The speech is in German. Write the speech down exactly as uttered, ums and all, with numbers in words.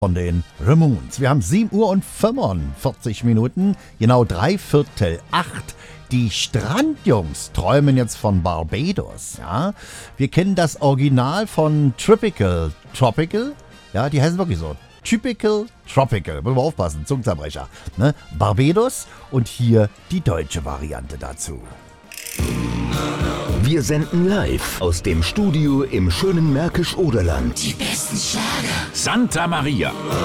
von den Ramones. Wir haben sieben Uhr und fünfundvierzig Minuten, genau drei Viertel acht. Die Strandjungs träumen jetzt von Barbados. Ja? Wir kennen das Original von Tropical. Tropical? Ja, die heißen wirklich so. Typical Tropical. Wollen wir aufpassen, Zungenzerbrecher. Ne? Barbados und hier die deutsche Variante dazu. Wir senden live aus dem Studio im schönen Märkisch-Oderland. Die besten Schlager. Santa Maria.